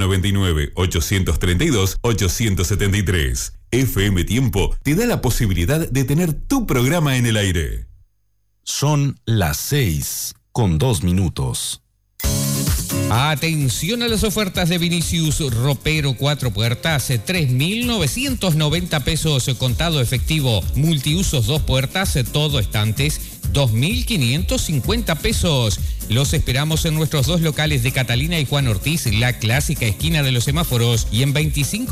099 832 873. FM Tiempo te da la posibilidad de tener tu programa en el aire. Son las 6:02. Atención a las ofertas de Vinicius Ropero 4 puertas, 3.990 pesos contado efectivo. Multiusos 2 puertas, todo estantes, 2.550 pesos. Los esperamos en nuestros dos locales de Catalina y Juan Ortiz, la clásica esquina de los semáforos, y en 25